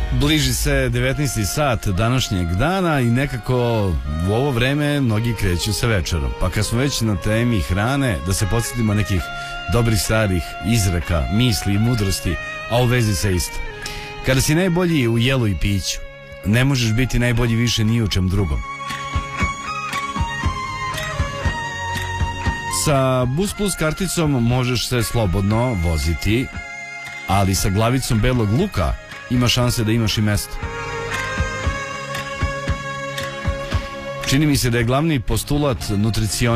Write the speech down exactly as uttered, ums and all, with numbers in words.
Bliži se devetnaesti sat današnjeg dana i nekako u ovo vreme mnogi kreću sa večerom. Pa kad smo već na temi hrane, da se podsjetimo nekih dobrih starih izreka, misli i mudrosti, a u vezi sa isto. Kada si najbolji u jelu i piću, ne možeš biti najbolji više ni u čem drugom. Sa Bus Plus karticom možeš se slobodno voziti, ali sa glavicom belog luka ima šanse da imaš i mesto. Čini mi se da je glavni postulat nutricionista